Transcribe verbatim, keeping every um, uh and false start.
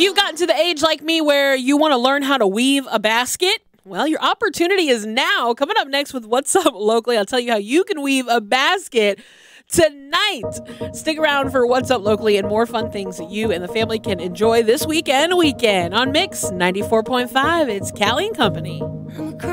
you've gotten to the age like me where you want to learn how to weave a basket, well, your opportunity is now. Coming up next with What's Up Locally, I'll tell you how you can weave a basket tonight. Stick around for What's Up Locally and more fun things that you and the family can enjoy this weekend weekend on Mix ninety-four point five. It's Callie and Company.